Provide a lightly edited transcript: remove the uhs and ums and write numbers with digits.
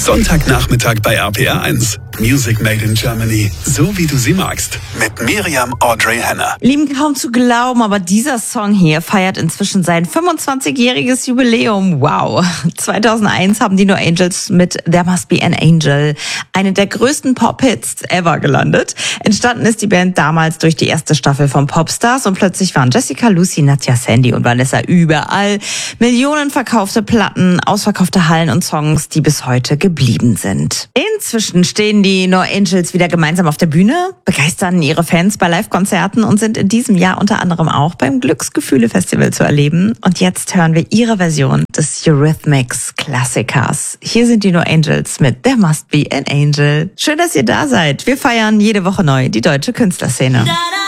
Sonntagnachmittag bei RPR1. Music Made in Germany. So wie du sie magst. Mit Miriam Audrey Henner. Lieben, kaum zu glauben, aber dieser Song hier feiert inzwischen sein 25-jähriges Jubiläum. Wow. 2001 haben die No Angels mit There Must Be an Angel eine der größten Pop-Hits ever gelandet. Entstanden ist die Band damals durch die erste Staffel von Popstars und plötzlich waren Jessica, Lucy, Nadja, Sandy und Vanessa überall. Millionen verkaufte Platten, ausverkaufte Hallen und Songs, die bis heute geblieben sind. Inzwischen stehen die No Angels wieder gemeinsam auf der Bühne, begeistern ihre Fans bei Live-Konzerten und sind in diesem Jahr unter anderem auch beim Glücksgefühle-Festival zu erleben. Und jetzt hören wir ihre Version des Eurythmics-Klassikers. Hier sind die No Angels mit There Must Be an Angel. Schön, dass ihr da seid. Wir feiern jede Woche neu die deutsche Künstlerszene.